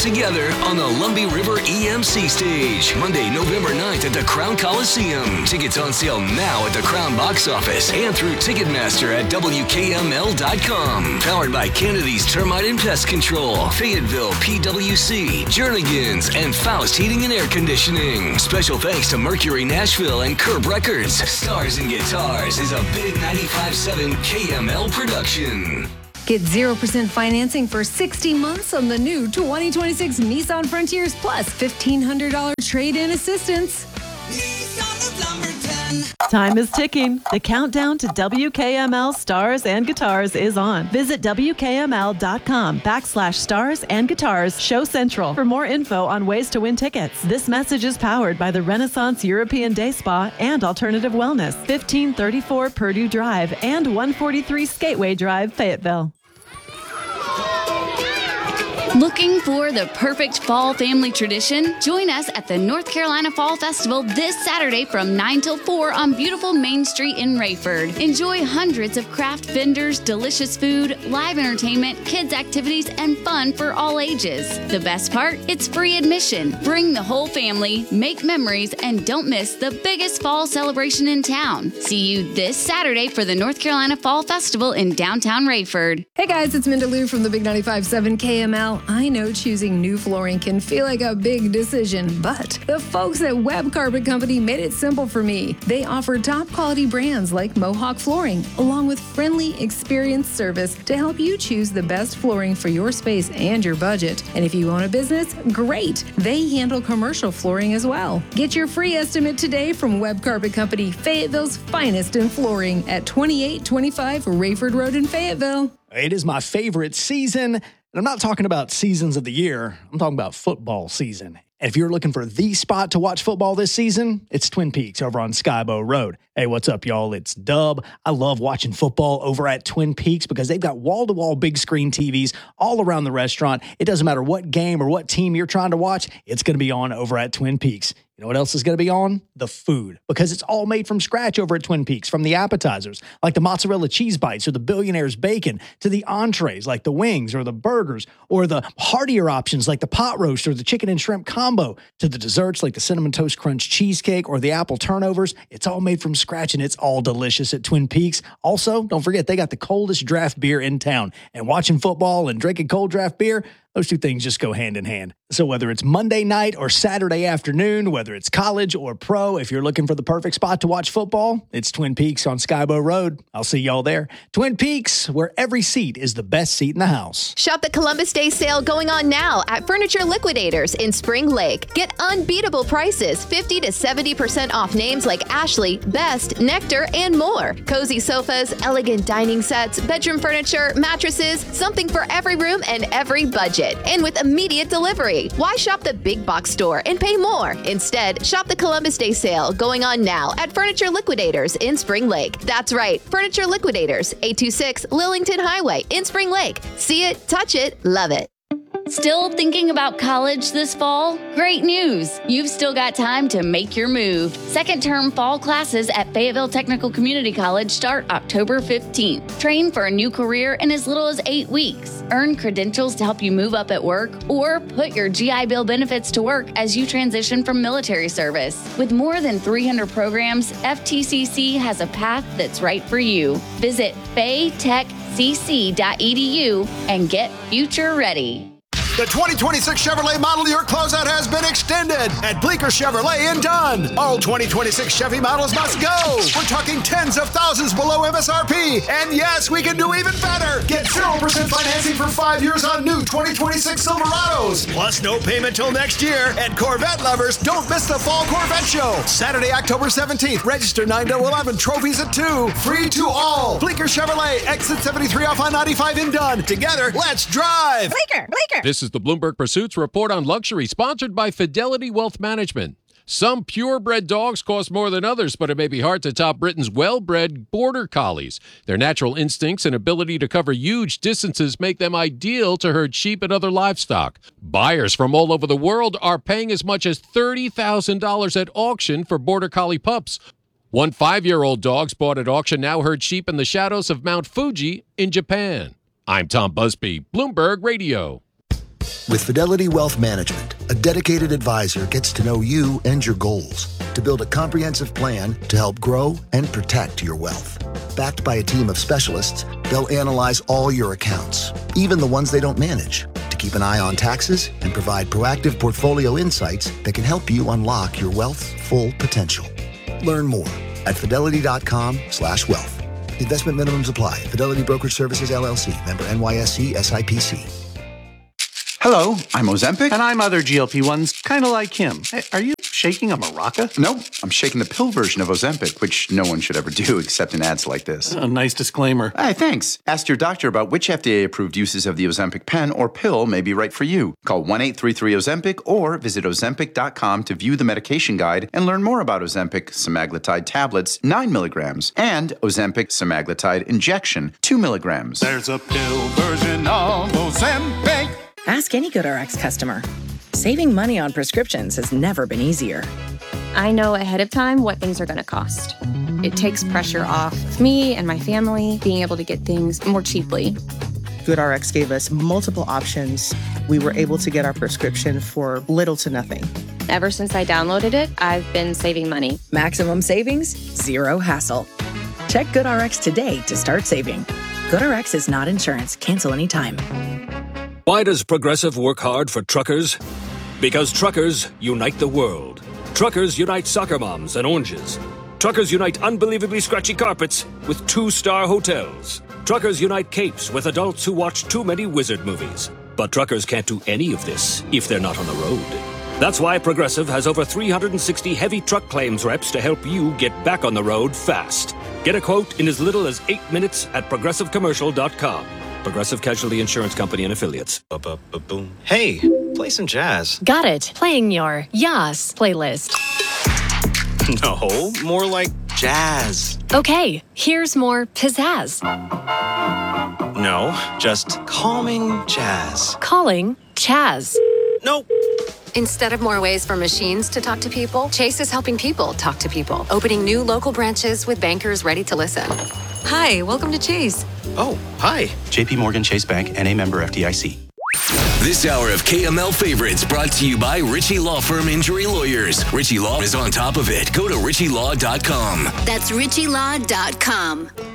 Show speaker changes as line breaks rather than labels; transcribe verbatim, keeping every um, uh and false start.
together on the Lumbee River E M C stage, Monday, November ninth at the Crown Coliseum. Tickets on sale now at the Crown box office and through Ticketmaster at W K M L dot com. Powered by Kennedy's Termite and Pest Control, Fayetteville P W C, Jernigan's, and Faust Heating and Air Conditioning. Special thanks to Mercury Nashville and Curb Records. Stars and Guitars is a big ninety-five point seven K M L production.
Get zero percent financing for sixty months on the new twenty twenty-six Nissan Frontiers plus fifteen hundred dollars trade-in assistance.
Time is ticking. The countdown to W K M L Stars and Guitars is on. Visit W K M L dot com backslash stars and guitars show central for more info on ways to win tickets. This message is powered by the Renaissance European Day Spa and Alternative Wellness, fifteen thirty-four Purdue Drive and one forty-three Skateway Drive, Fayetteville.
Looking for the perfect fall family tradition? Join us at the North Carolina Fall Festival this Saturday from nine till four on beautiful Main Street in Rayford. Enjoy hundreds of craft vendors, delicious food, live entertainment, kids activities, and fun for all ages. The best part? It's free admission. Bring the whole family, make memories, and don't miss the biggest fall celebration in town. See you this Saturday for the North Carolina Fall Festival in downtown Rayford.
Hey guys, it's Minda Lou from the Big ninety-five point seven K M L. I know choosing new flooring can feel like a big decision, but the folks at Webb Carpet Company made it simple for me. They offer top quality brands like Mohawk Flooring, along with friendly, experienced service to help you choose the best flooring for your space and your budget. And if you own a business, great. They handle commercial flooring as well. Get your free estimate today from Webb Carpet Company, Fayetteville's finest in flooring at twenty-eight twenty-five Rayford Road in Fayetteville.
It is my favorite season. And I'm not talking about seasons of the year. I'm talking about football season. And if you're looking for the spot to watch football this season, it's Twin Peaks over on Skybow Road. Hey, what's up, y'all? It's Dub. I love watching football over at Twin Peaks because they've got wall-to-wall big screen T Vs all around the restaurant. It doesn't matter what game or what team you're trying to watch, it's going to be on over at Twin Peaks. You know what else is going to be on? The food, because it's all made from scratch over at Twin Peaks, from the appetizers like the mozzarella cheese bites or the Billionaire's bacon to the entrees like the wings or the burgers or the heartier options like the pot roast or the chicken and shrimp combo to the desserts like the cinnamon toast crunch cheesecake or the apple turnovers. It's all made from scratch and it's all delicious at Twin Peaks. Also, don't forget they got the coldest draft beer in town, and watching football and drinking cold draft beer, those two things just go hand in hand. So whether it's Monday night or Saturday afternoon, whether it's college or pro, if you're looking for the perfect spot to watch football, it's Twin Peaks on Skybow Road. I'll see y'all there. Twin Peaks, where every seat is the best seat in the house.
Shop the Columbus Day sale going on now at Furniture Liquidators in Spring Lake. Get unbeatable prices, fifty to seventy percent off names like Ashley, Best, Nectar, and more. Cozy sofas, elegant dining sets, bedroom furniture, mattresses, something for every room and every budget. And with immediate delivery. Why shop the big box store and pay more? Instead, shop the Columbus Day sale going on now at Furniture Liquidators in Spring Lake. That's right, Furniture Liquidators, eight two six Lillington Highway in Spring Lake. See it, touch it, love it.
Still thinking about college this fall? Great news! You've still got time to make your move. Second term fall classes at Fayetteville Technical Community College start October fifteenth. Train for a new career in as little as eight weeks. Earn credentials to help you move up at work, or put your G I Bill benefits to work as you transition from military service. With more than three hundred programs, F T C C has a path that's right for you. Visit fay tech c c dot e d u and get future ready.
The twenty twenty-six Chevrolet model year closeout has been extended at Bleecker Chevrolet in Dunn. All twenty twenty-six Chevy models must go. We're talking tens of thousands below M S R P. And yes, we can do even better. Get zero percent financing for five years on new twenty twenty-six Silverados. Plus no payment till next year. And Corvette lovers, don't miss the Fall Corvette Show. Saturday, October seventeenth. Register nine to eleven. Trophies at two. Free to all. Bleecker Chevrolet. Exit seventy-three off I ninety-five in Dunn. Together, let's drive.
Bleecker, Bleecker.
This is the Bloomberg Pursuits Report on Luxury, sponsored by Fidelity Wealth Management. Some purebred dogs cost more than others, but it may be hard to top Britain's well-bred Border Collies. Their natural instincts and ability to cover huge distances make them ideal to herd sheep and other livestock. Buyers from all over the world are paying as much as thirty thousand dollars at auction for Border Collie pups. One five-year-old dog bought at auction now herd sheep in the shadows of Mount Fuji in Japan. I'm Tom Busby, Bloomberg Radio.
With Fidelity Wealth Management, a dedicated advisor gets to know you and your goals to build a comprehensive plan to help grow and protect your wealth. Backed by a team of specialists, they'll analyze all your accounts, even the ones they don't manage, to keep an eye on taxes and provide proactive portfolio insights that can help you unlock your wealth's full potential. Learn more at fidelity.com slash wealth. Investment minimums apply. Fidelity Brokerage Services, L L C. Member N Y S C S I P C.
Hello, I'm Ozempic.
And I'm other G L P ones, kind of like him. Hey, are you shaking a maraca?
No, I'm shaking the pill version of Ozempic, which no one should ever do except in ads like this.
A nice disclaimer.
Hey, thanks. Ask your doctor about which F D A-approved uses of the Ozempic pen or pill may be right for you. Call one eight three three Ozempic or visit ozempic dot com to view the medication guide and learn more about Ozempic semaglutide tablets, nine milligrams, and Ozempic semaglutide injection, two milligrams.
There's a pill version of Ozempic.
Ask any GoodRx customer. Saving money on prescriptions has never been easier.
I know ahead of time what things are going to cost. It takes pressure off me and my family being able to get things more cheaply.
GoodRx gave us multiple options. We were able to get our prescription for little to nothing.
Ever since I downloaded it, I've been saving money.
Maximum savings, zero hassle. Check GoodRx today to start saving. GoodRx is not insurance. Cancel anytime.
Why does Progressive work hard for truckers? Because truckers unite the world. Truckers unite soccer moms and oranges. Truckers unite unbelievably scratchy carpets with two-star hotels. Truckers unite capes with adults who watch too many wizard movies. But truckers can't do any of this if they're not on the road. That's why Progressive has over three hundred sixty heavy truck claims reps to help you get back on the road fast. Get a quote in as little as eight minutes at progressive commercial dot com. Progressive Casualty Insurance Company and Affiliates.
Ba-ba-ba-boom. Hey, play some jazz.
Got it. Playing your Yas playlist.
No, more like jazz.
Okay, here's more pizzazz.
No, just calming jazz.
Calling Chaz.
Nope.
Instead of more ways for machines to talk to people, Chase is helping people talk to people, opening new local branches with bankers ready to listen. Hi, welcome to Chase.
Oh, hi. J P Morgan Chase Bank, N A member F D I C.
This hour of K M L Favorites brought to you by Ritchie Law Firm Injury Lawyers. Ritchie Law is on top of it. Go to ritchie law dot com.
That's ritchie law dot com.